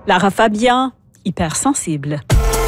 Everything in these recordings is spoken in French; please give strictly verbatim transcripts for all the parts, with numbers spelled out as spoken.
Lara Fabian, hypersensible.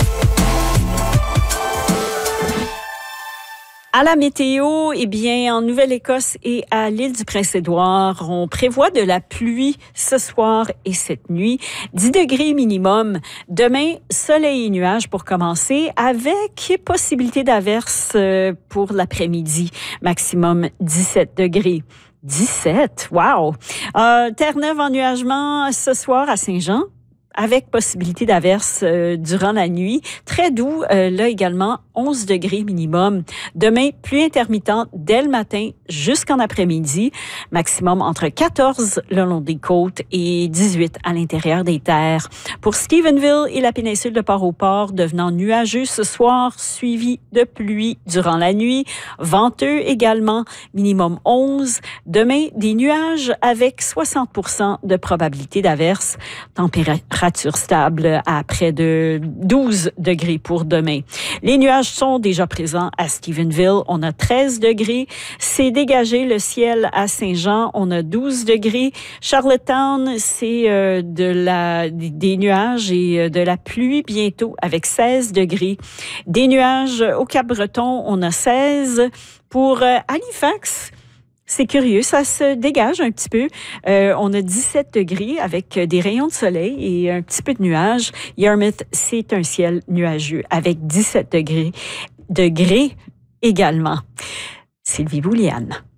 À la météo, eh bien, en Nouvelle-Écosse et à l'île du Prince-Édouard, on prévoit de la pluie ce soir et cette nuit. dix degrés minimum. Demain, soleil et nuages pour commencer, avec possibilité d'averse pour l'après-midi. Maximum dix-sept degrés. dix-sept, wow! Euh, Terre-Neuve, ennuagement ce soir à Saint-Jean, avec possibilité d'averse euh, durant la nuit. Très doux, euh, là également, onze degrés minimum. Demain, pluie intermittente dès le matin jusqu'en après-midi. Maximum entre quatorze le long des côtes et dix-huit à l'intérieur des terres. Pour Stephenville et la péninsule de Port-au-Port, devenant nuageux ce soir, suivi de pluie durant la nuit. Venteux également, minimum onze. Demain, des nuages avec soixante pour cent de probabilité d'averse. Température stable à près de douze degrés pour demain. Les nuages sont déjà présents à Stephenville. On a treize degrés. C'est dégagé le ciel à Saint-Jean. On a douze degrés. Charlottetown, c'est euh, de la, des nuages et de la pluie bientôt avec seize degrés. Des nuages au Cap-Breton, on a seize. Pour euh, Halifax, c'est curieux, ça se dégage un petit peu. Euh, on a dix-sept degrés avec des rayons de soleil et un petit peu de nuages. Yarmouth, c'est un ciel nuageux avec dix-sept degrés, degrés également. Sylvie Bouliane.